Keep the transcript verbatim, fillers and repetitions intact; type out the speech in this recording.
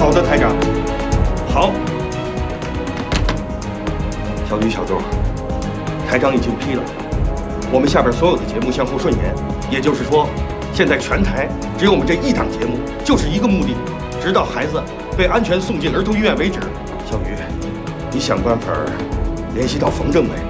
好的，台长。好。小雨、小周，台长已经批了，我们下边所有的节目向后顺延，也就是说，现在全台只有我们这一档节目，就是一个目的，直到孩子被安全送进儿童医院为止。小雨，你想办法联系到冯政委。